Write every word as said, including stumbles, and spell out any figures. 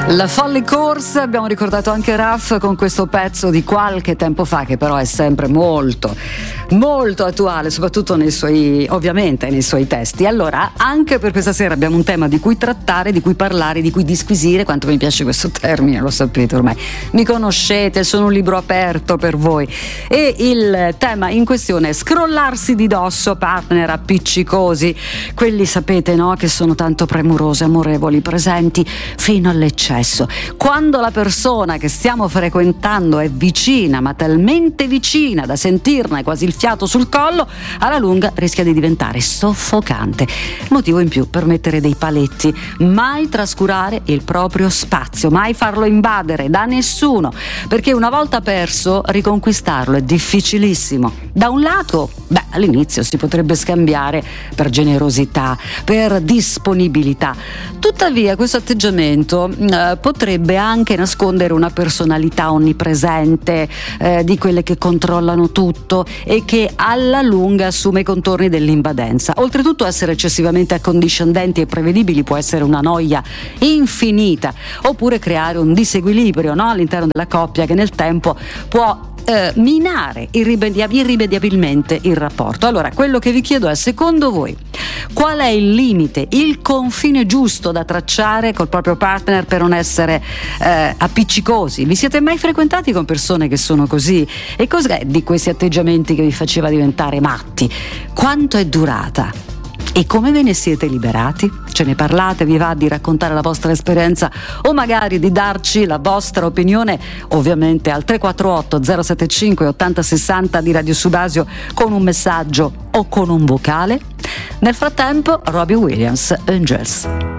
La Folly Course, abbiamo ricordato anche Raff con questo pezzo di qualche tempo fa, che però è sempre molto molto attuale, soprattutto nei suoi, ovviamente nei suoi testi. Allora, anche per questa sera abbiamo un tema di cui trattare, di cui parlare, di cui disquisire. Quanto mi piace questo termine, lo sapete ormai, mi conoscete, sono un libro aperto per voi. E il tema in questione è scrollarsi di dosso partner appiccicosi, quelli sapete, no, che sono tanto premurosi, amorevoli, presenti fino all'eccesso. Quando la persona che stiamo frequentando è vicina, ma talmente vicina da sentirne quasi il fiato sul collo, alla lunga rischia di diventare soffocante. Motivo in più per mettere dei paletti: mai trascurare il proprio spazio, mai farlo invadere da nessuno, perché una volta perso riconquistarlo è difficilissimo. Da un lato, beh, all'inizio si potrebbe scambiare per generosità, per disponibilità. Tuttavia questo atteggiamento eh, potrebbe anche nascondere una personalità onnipresente, eh, di quelle che controllano tutto e che alla lunga assume i contorni dell'invadenza. Oltretutto, essere eccessivamente accondiscendenti e prevedibili può essere una noia infinita, oppure creare un disequilibrio, no, all'interno della coppia, che nel tempo può Eh, minare irrimedia- irrimediabilmente il rapporto. Allora, quello che vi chiedo è: secondo voi qual è il limite, il confine giusto da tracciare col proprio partner per non essere eh, appiccicosi? Vi siete mai frequentati con persone che sono così? E cos'è di questi atteggiamenti che vi faceva diventare matti? Quanto è durata? E come ve ne siete liberati? Ce ne parlate? Vi va di raccontare la vostra esperienza o magari di darci la vostra opinione? Ovviamente al tre quattro otto zero sette cinque otto zero sei zero di Radio Subasio, con un messaggio o con un vocale. Nel frattempo, Robbie Williams, Angels.